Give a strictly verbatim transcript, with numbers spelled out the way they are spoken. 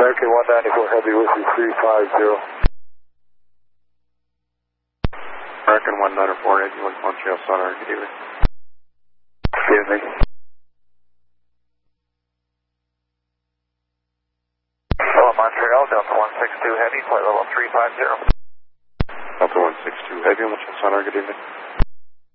American one ninety-four Heavy with you, three five zero. American one ninety-four Heavy with Montreal Sonar, good evening. Good evening. Hello, Montreal, Delta one six two Heavy, flight level three five zero. Delta one six two Heavy, Montreal Sonar, good evening.